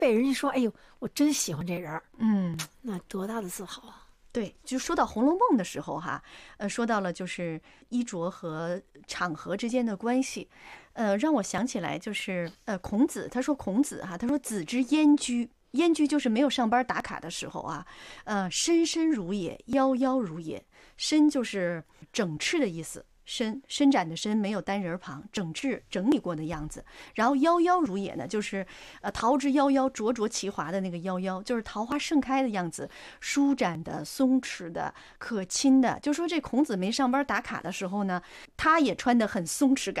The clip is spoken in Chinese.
被人家说，哎呦，我真喜欢这人，那多大的自豪啊！ 对，就说到《红楼梦》的时候哈，说到了就是衣着和场合之间的关系，让我想起来就是孔子，他说孔子哈，他说子之焉居。焉居就是没有上班打卡的时候啊，深深如也，夭夭如也。深就是整饬的意思，伸展的伸，没有单人旁，整治整理过的样子。然后夭夭如也呢，就是桃之夭夭，灼灼其华的那个夭夭，就是桃花盛开的样子，舒展的、松弛的、可亲的。就说这孔子没上班打卡的时候呢，他也穿得很松弛